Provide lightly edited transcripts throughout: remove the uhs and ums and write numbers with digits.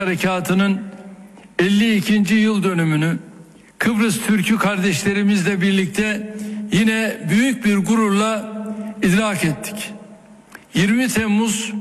Harekatı'nın 52. yıl dönümünü Kıbrıs Türk'ü kardeşlerimizle birlikte yine büyük bir gururla idrak ettik. 20 Temmuz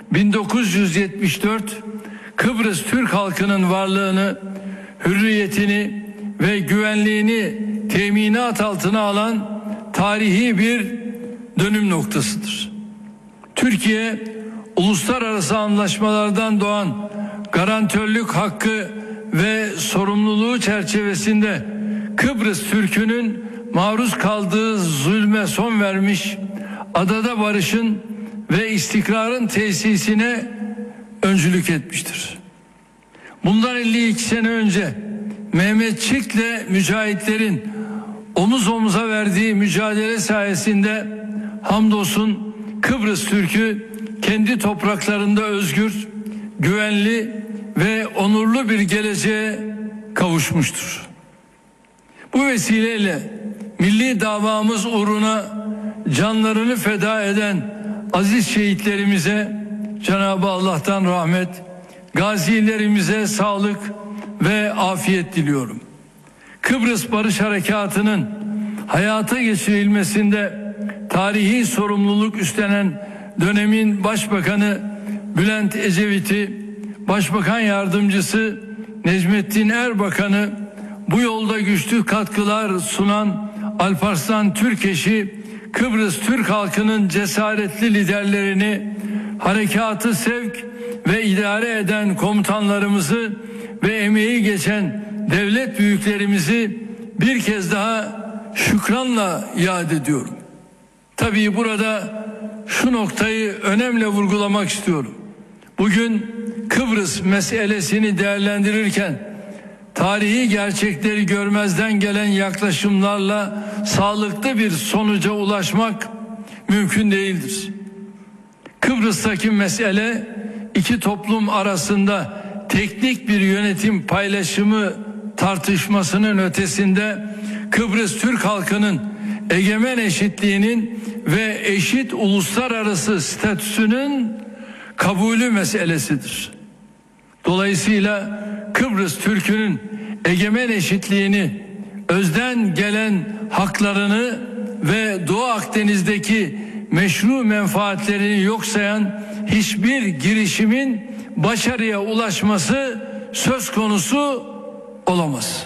1974 Kıbrıs Türk halkının varlığını, hürriyetini ve güvenliğini teminat altına alan tarihi bir dönüm noktasıdır. Türkiye, uluslararası anlaşmalardan doğan garantörlük hakkı ve sorumluluğu çerçevesinde Kıbrıs Türk'ünün maruz kaldığı zulme son vermiş, adada barışın ve istikrarın tesisine öncülük etmiştir. Bundan 52 sene önce Mehmetçik'le mücahitlerin omuz omuza verdiği mücadele sayesinde hamdolsun Kıbrıs Türk'ü kendi topraklarında özgür, güvenli ve onurlu bir geleceğe kavuşmuştur. Bu vesileyle milli davamız uğruna canlarını feda eden aziz şehitlerimize Cenab-ı Allah'tan rahmet, gazilerimize sağlık ve afiyet diliyorum. Kıbrıs Barış Harekatı'nın hayata geçirilmesinde tarihi sorumluluk üstlenen dönemin Başbakanı Bülent Ecevit'i, Başbakan Yardımcısı Necmettin Erbakan'ı, bu yolda güçlü katkılar sunan Alparslan Türkeş'i, Kıbrıs Türk halkının cesaretli liderlerini, harekatı sevk ve idare eden komutanlarımızı ve emeği geçen devlet büyüklerimizi bir kez daha şükranla yad ediyorum. Tabii burada şu noktayı önemli vurgulamak istiyorum. Bugün Kıbrıs meselesini değerlendirirken tarihi gerçekleri görmezden gelen yaklaşımlarla sağlıklı bir sonuca ulaşmak mümkün değildir. Kıbrıs'taki mesele iki toplum arasında teknik bir yönetim paylaşımı tartışmasının ötesinde Kıbrıs Türk halkının egemen eşitliğinin ve eşit uluslararası statüsünün kabulü meselesidir. Dolayısıyla Kıbrıs Türk'ünün egemen eşitliğini, özden gelen haklarını ve Doğu Akdeniz'deki meşru menfaatlerini yok sayan hiçbir girişimin başarıya ulaşması söz konusu olamaz.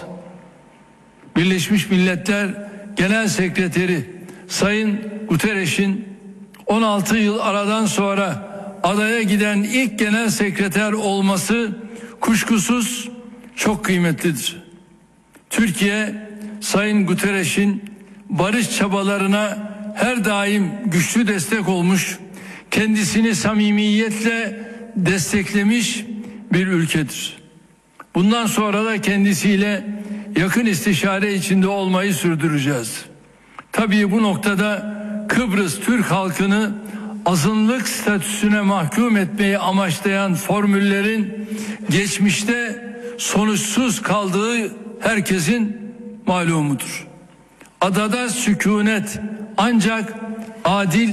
Birleşmiş Milletler Genel Sekreteri Sayın Guterres'in 16 yıl aradan sonra adaya giden ilk genel sekreter olması kuşkusuz çok kıymetlidir. Türkiye, Sayın Guterres'in barış çabalarına her daim güçlü destek olmuş, kendisini samimiyetle desteklemiş bir ülkedir. Bundan sonra da kendisiyle yakın istişare içinde olmayı sürdüreceğiz. Tabii bu noktada Kıbrıs Türk halkını azınlık statüsüne mahkum etmeyi amaçlayan formüllerin geçmişte sonuçsuz kaldığı herkesin malumudur. Adada sükunet ancak adil,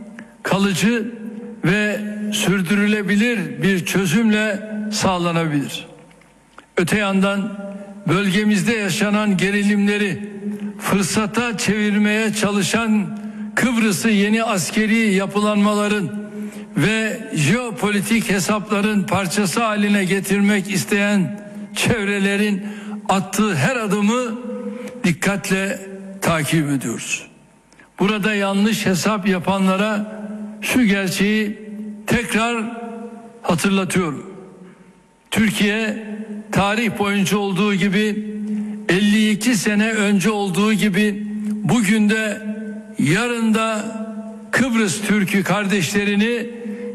kalıcı ve sürdürülebilir bir çözümle sağlanabilir. Öte yandan bölgemizde yaşanan gerilimleri fırsata çevirmeye çalışan Kıbrıs'ı yeni askeri yapılanmaların ve jeopolitik hesapların parçası haline getirmek isteyen çevrelerin attığı her adımı dikkatle takip ediyoruz. Burada yanlış hesap yapanlara şu gerçeği tekrar hatırlatıyorum. Türkiye tarih boyunca olduğu gibi 52 sene önce olduğu gibi bugün de yarın da Kıbrıs Türk'ü kardeşlerini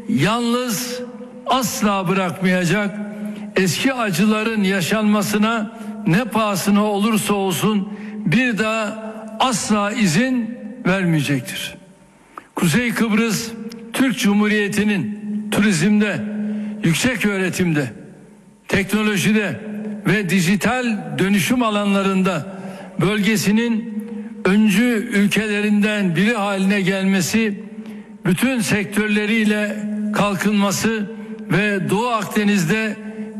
yalnız asla bırakmayacak, eski acıların yaşanmasına ne pahasına olursa olsun bir daha asla izin vermeyecektir. Kuzey Kıbrıs Türk Cumhuriyeti'nin turizmde, yüksek öğretimde, teknolojide ve dijital dönüşüm alanlarında bölgesinin öncü ülkelerinden biri haline gelmesi, bütün sektörleriyle kalkınması ve Doğu Akdeniz'de